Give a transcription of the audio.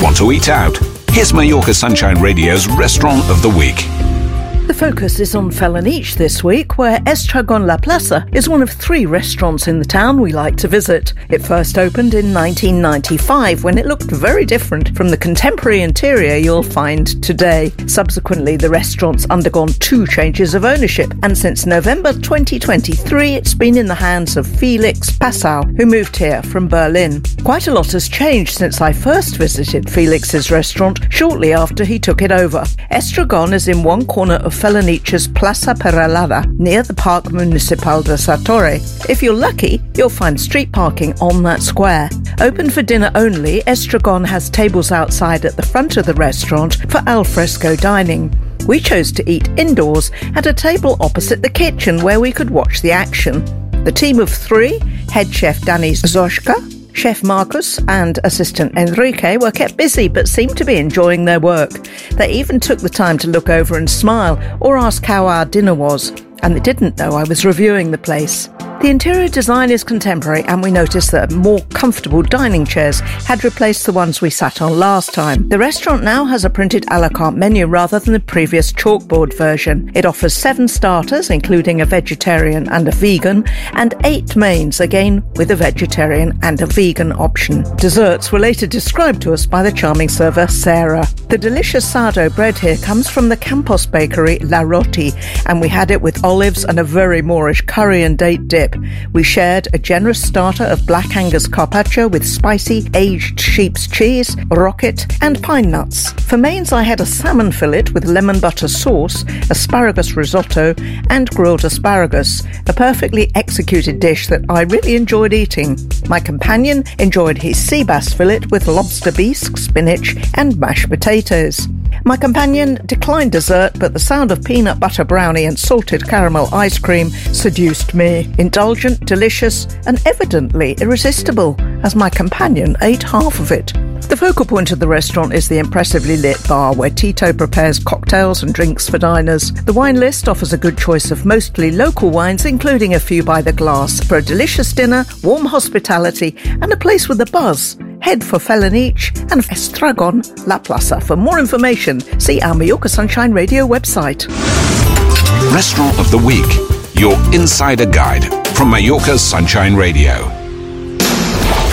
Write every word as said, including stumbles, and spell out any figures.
Want to eat out? Here's Mallorca Sunshine Radio's Restaurant of the Week. The focus is on Felanitx this week, where Estragon La Plaza is one of three restaurants in the town we like to visit. It first opened in nineteen ninety-five, when it looked very different from the contemporary interior you'll find today. Subsequently, the restaurant's undergone two changes of ownership, and since November twenty twenty-three, it's been in the hands of Felix Passau, who moved here from Berlin. Quite a lot has changed since I first visited Felix's restaurant shortly after he took it over. Estragon is in one corner of Felanitx's Plaza Peralada, near the Park Municipal de Satorre. If you're lucky, you'll find street parking on that square. Open for dinner only, Estragon has tables outside at the front of the restaurant for al fresco dining. We chose to eat indoors at a table opposite the kitchen where we could watch the action. The team of three, head chef Dani Zoshka, Chef Marcus and assistant Enrique, were kept busy but seemed to be enjoying their work. They even took the time to look over and smile or ask how our dinner was, and they didn't know I was reviewing the place. The interior design is contemporary, and we noticed that more comfortable dining chairs had replaced the ones we sat on last time. The restaurant now has a printed a la carte menu rather than the previous chalkboard version. It offers seven starters, including a vegetarian and a vegan, and eight mains, again with a vegetarian and a vegan option. Desserts were later described to us by the charming server Sarah. The delicious sourdough bread here comes from the Campos bakery La Roti, and we had it with olives and a very Moorish curry and date dip. We shared a generous starter of black Angus carpaccio with spicy aged sheep's cheese, rocket and pine nuts. For mains, I had a salmon fillet with lemon butter sauce, asparagus risotto and grilled asparagus, a perfectly executed dish that I really enjoyed eating. My companion enjoyed his sea bass fillet with lobster bisque, spinach and mashed potatoes. My companion declined dessert, but the sound of peanut butter brownie and salted caramel ice cream seduced me. Indulgent, delicious, and evidently irresistible, as my companion ate half of it. The focal point of the restaurant is the impressively lit bar, where Tito prepares cocktails and drinks for diners. The wine list offers a good choice of mostly local wines, including a few by the glass. For a delicious dinner, warm hospitality, and a place with a buzz, head for Felanitx and Estragon La Plaza. For more information, see our Mallorca Sunshine Radio website. Restaurant of the Week, your insider guide from Mallorca Sunshine Radio.